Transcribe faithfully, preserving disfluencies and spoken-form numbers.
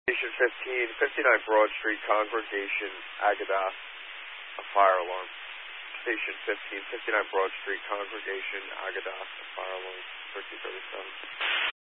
Station fifteen, fifty-nine Broad Street, Congregation, Agadas, a fire alarm. Station fifteen, fifty-nine Broad Street, Congregation, Agadas,